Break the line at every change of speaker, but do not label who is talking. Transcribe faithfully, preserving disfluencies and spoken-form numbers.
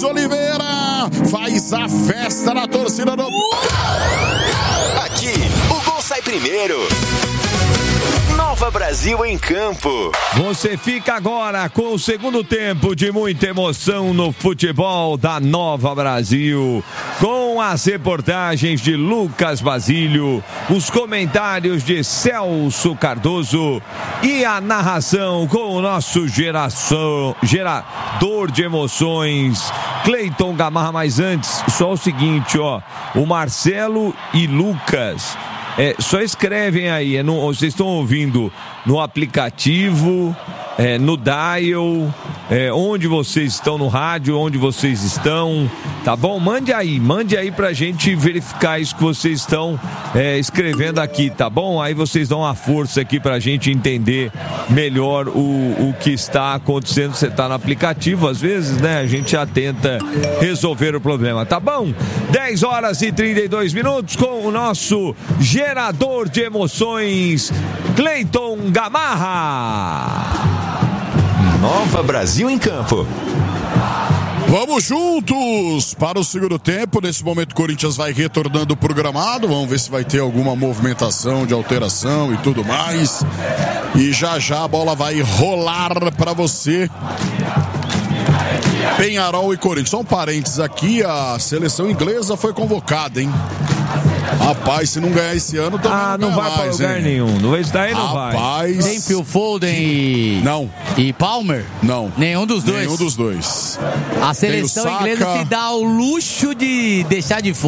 Oliveira faz a festa na torcida do...
Aqui, o gol sai primeiro. Nova Brasil em campo.
Você fica agora com o segundo tempo de muita emoção no futebol da Nova Brasil, com as reportagens de Lucas Basílio, os comentários de Celso Cardoso e a narração com o nosso geração, gerador de emoções, Cleiton Gamarra. Mas antes, só o seguinte, ó, o Marcelo e Lucas... É, só escrevem aí, é no, vocês estão ouvindo no aplicativo, é, no dial, é, onde vocês estão no rádio, onde vocês estão, tá bom? Mande aí, mande aí pra gente verificar isso que vocês estão é, escrevendo aqui, tá bom? Aí vocês dão uma força aqui pra gente entender melhor o, o que está acontecendo. Você tá no aplicativo, às vezes, né? A gente já tenta resolver o problema, tá bom? dez horas e trinta e dois minutos com o nosso gerador de emoções, Cleiton Gamarra.
Nova Brasil em campo.
Vamos juntos para o segundo tempo. Nesse momento o Corinthians vai retornando pro gramado. Vamos ver se vai ter alguma movimentação de alteração e tudo mais. E já já a bola vai rolar para você. Penharol e Corinthians. Só um parênteses aqui, a seleção inglesa foi convocada, hein? Rapaz, se não ganhar esse ano, também
ah,
não,
não vai
mais,
para lugar
hein?
nenhum. Não vai estar aí, não vai.
Rapaz.
Tem Phil Foden e...
Não.
E Palmer?
Não.
Nenhum dos dois?
Nenhum dos dois.
A seleção inglesa se dá o luxo de deixar de fora